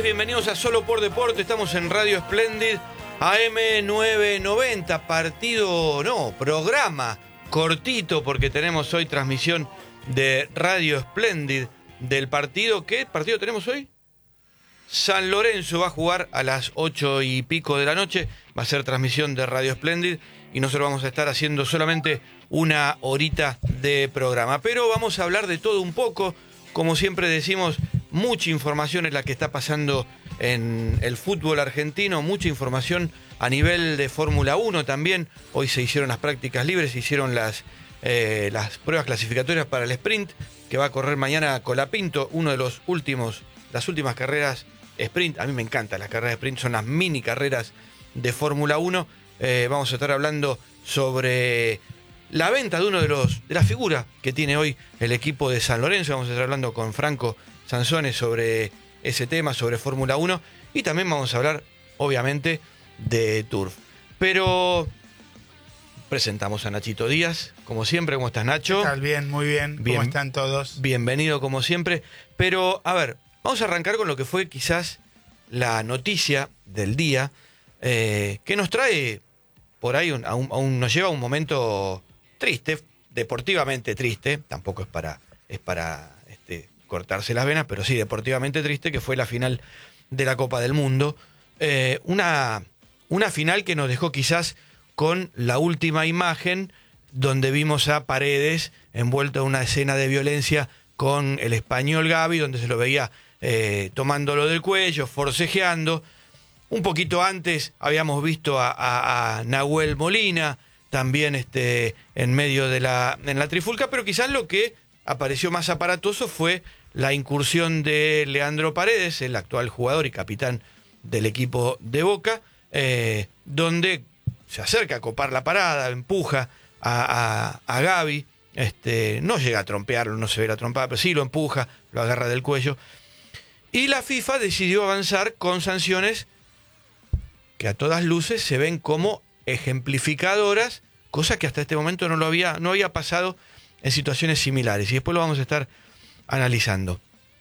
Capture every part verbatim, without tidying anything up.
tardes, bienvenidos a Solo por Deporte. Estamos en Radio Splendid, A M novecientos noventa, partido, no, programa cortito, porque tenemos hoy transmisión de Radio Splendid del partido. ¿Qué partido tenemos hoy? San Lorenzo va a jugar a las ocho y pico de la noche, va a ser transmisión de Radio Splendid y nosotros vamos a estar haciendo solamente una horita de programa. Pero vamos a hablar de todo un poco, como siempre decimos, mucha información es la que está pasando en el fútbol argentino, mucha información a nivel de Fórmula uno también. Hoy se hicieron las prácticas libres, se hicieron las, eh, las pruebas clasificatorias para el sprint, que va a correr mañana Colapinto, uno de los últimos, las últimas carreras sprint. A mí me encantan las carreras sprint, son las mini carreras de Fórmula uno. Eh, vamos a estar hablando sobre la venta de uno de los de las figuras que tiene hoy el equipo de San Lorenzo. Vamos a estar hablando con Franco Sansone sobre ese tema, sobre Fórmula uno, y también vamos a hablar, obviamente, de Turf. Pero presentamos a Nachito Díaz, como siempre. ¿Cómo estás, Nacho? ¿Qué tal? Bien, muy bien. bien. ¿Cómo están todos? Bienvenido, como siempre. Pero, a ver, vamos a arrancar con lo que fue quizás la noticia del día, eh, que nos trae por ahí, un, a un, a un, nos lleva a un momento triste, deportivamente triste, tampoco es para, es para este, cortarse las venas, pero sí deportivamente triste, que fue la final de la Copa del Mundo. Eh, una, una final que nos dejó quizás con la última imagen, donde vimos a Paredes envuelto en una escena de violencia con el español Gavi, donde se lo veía eh, tomándolo del cuello, forcejeando. Un poquito antes habíamos visto a, a, a Nahuel Molina, también este, en medio de la, en la trifulca, pero quizás lo que apareció más aparatoso fue la incursión de Leandro Paredes, el actual jugador y capitán del equipo de Boca, eh, donde se acerca a copar la parada, empuja a, a, a Gavi, este, no llega a trompearlo, no se ve la trompada, pero sí lo empuja, lo agarra del cuello. Y la FIFA decidió avanzar con sanciones que a todas luces se ven como ejemplificadoras, cosa que hasta este momento no lo había, no había pasado en situaciones similares, y después lo vamos a estar analizando.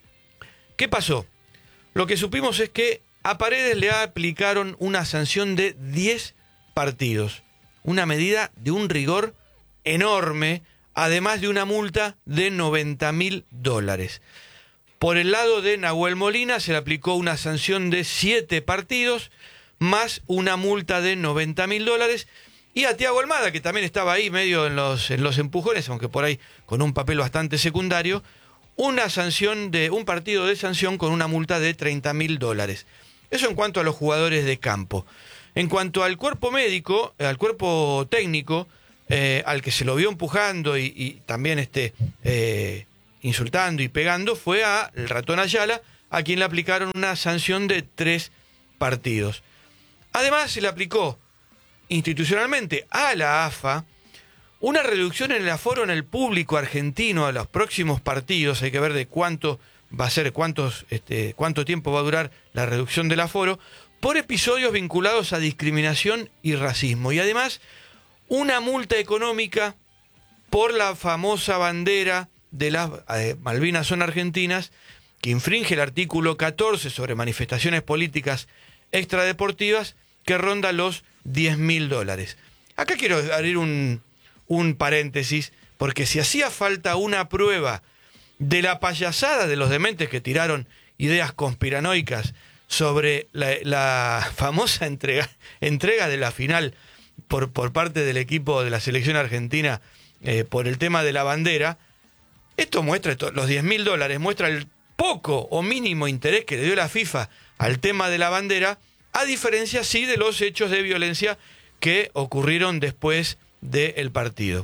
¿Qué pasó? Lo que supimos es que a Paredes le aplicaron una sanción de diez partidos, una medida de un rigor enorme, además de una multa de noventa mil dólares. Por el lado de Nahuel Molina se le aplicó una sanción de siete partidos, más una multa de noventa mil dólares, y a Thiago Almada, que también estaba ahí medio en los, en los empujones, aunque por ahí con un papel bastante secundario, una sanción de un partido de sanción con una multa de treinta mil dólares. Eso en cuanto a los jugadores de campo. En cuanto al cuerpo médico, al cuerpo técnico, eh, al que se lo vio empujando y, y también este, eh, insultando y pegando, fue a el Ratón Ayala, a quien le aplicaron una sanción de tres partidos. Además, se le aplicó institucionalmente a la A F A una reducción en el aforo en el público argentino a los próximos partidos. Hay que ver de cuánto va a ser, cuántos, este, cuánto tiempo va a durar la reducción del aforo, por episodios vinculados a discriminación y racismo. Y además, una multa económica por la famosa bandera de las eh, Malvinas son argentinas, que infringe el artículo catorce sobre manifestaciones políticas extradeportivas, que ronda los diez mil dólares. Acá quiero abrir un, un paréntesis, porque si hacía falta una prueba de la payasada de los dementes que tiraron ideas conspiranoicas sobre la, la famosa entrega, entrega de la final por, por parte del equipo de la selección argentina eh, por el tema de la bandera, esto muestra, esto, los diez mil dólares muestra el poco o mínimo interés que le dio la FIFA al tema de la bandera, a diferencia, sí, de los hechos de violencia que ocurrieron después del partido.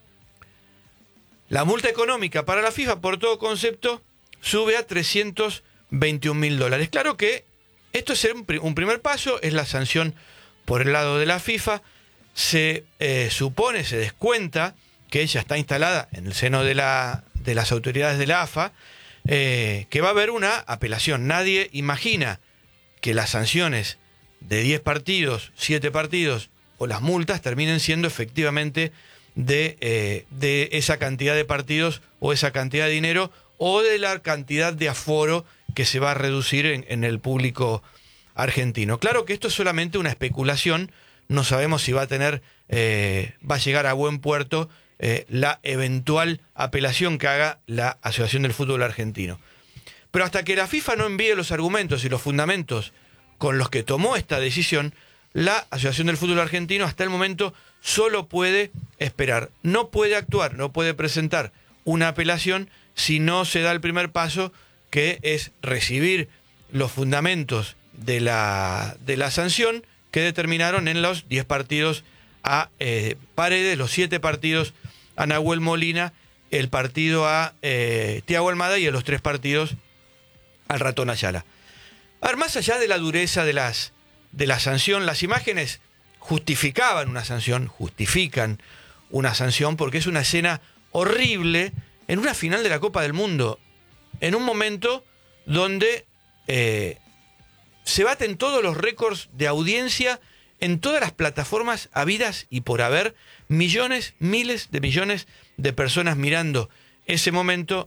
La multa económica para la FIFA, por todo concepto, sube a trescientos veintiún mil dólares. Claro que esto es un, un primer paso, es la sanción por el lado de la FIFA. Se eh, supone, se descuenta que ella está instalada en el seno de, la, de las autoridades de la A F A, eh, que va a haber una apelación. Nadie imagina que las sanciones de diez partidos, siete partidos o las multas terminen siendo efectivamente de, eh, de esa cantidad de partidos o esa cantidad de dinero o de la cantidad de aforo que se va a reducir en, en el público argentino. Claro que esto es solamente una especulación, no sabemos si va a tener, eh, va a llegar a buen puerto eh, la eventual apelación que haga la Asociación del Fútbol Argentino. Pero hasta que la FIFA no envíe los argumentos y los fundamentos con los que tomó esta decisión, la Asociación del Fútbol Argentino hasta el momento solo puede esperar. No puede actuar, no puede presentar una apelación si no se da el primer paso, que es recibir los fundamentos de la, de la sanción que determinaron en los diez partidos a eh, Paredes, los siete partidos a Nahuel Molina, el partido a eh, Thiago Almada y en los tres partidos al Ratón Ayala. A ver, más allá de la dureza de, las, de la sanción, las imágenes justificaban una sanción, justifican una sanción, porque es una escena horrible en una final de la Copa del Mundo, en un momento donde eh, se baten todos los récords de audiencia en todas las plataformas habidas y por haber, millones, miles de millones de personas mirando ese momento,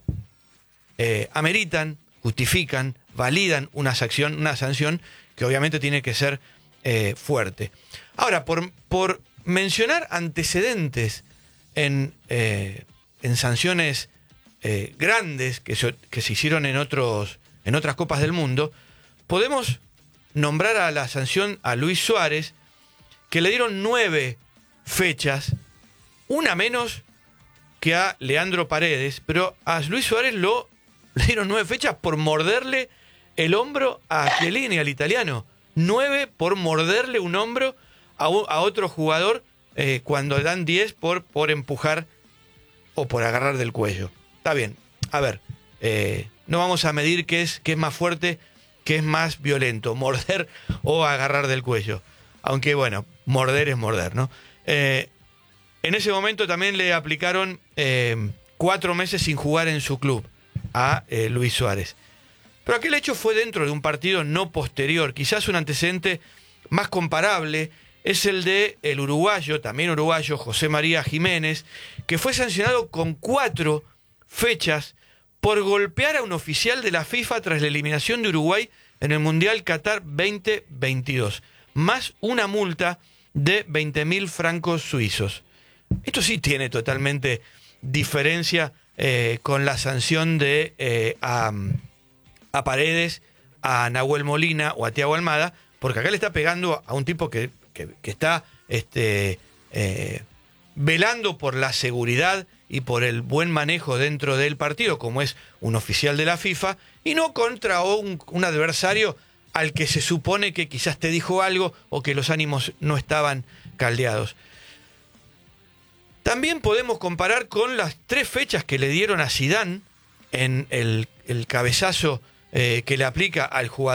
eh, ameritan, justifican, validan una sanción, una sanción que obviamente tiene que ser eh, fuerte. Ahora, por, por mencionar antecedentes en, eh, en sanciones eh, grandes que se, que se hicieron en, otros, en otras Copas del Mundo, podemos nombrar a la sanción a Luis Suárez, que le dieron nueve fechas, una menos que a Leandro Paredes, pero a Luis Suárez lo, le dieron nueve fechas por morderle el hombro a Chiellini, al italiano. Nueve por morderle un hombro a, a otro jugador, eh, cuando dan diez por, por empujar o por agarrar del cuello. Está bien, a ver, eh, no vamos a medir qué es, qué es más fuerte, qué es más violento, morder o agarrar del cuello. Aunque bueno, morder es morder, ¿no? Eh, en ese momento también le aplicaron eh, cuatro meses sin jugar en su club a eh, Luis Suárez. Pero aquel hecho fue dentro de un partido no posterior. Quizás un antecedente más comparable es el de el uruguayo, también uruguayo, José María Jiménez, que fue sancionado con cuatro fechas por golpear a un oficial de la FIFA tras la eliminación de Uruguay en el Mundial Qatar veinte veintidós, más una multa de veinte mil francos suizos. Esto sí tiene totalmente diferencia eh, con la sanción de eh, a, a Paredes, a Nahuel Molina o a Thiago Almada, porque acá le está pegando a un tipo que, que, que está este, eh, velando por la seguridad y por el buen manejo dentro del partido, como es un oficial de la FIFA, y no contra un, un adversario al que se supone que quizás te dijo algo o que los ánimos no estaban caldeados. También podemos comparar con las tres fechas que le dieron a Zidane en el, el cabezazo eh, que le aplica al jugador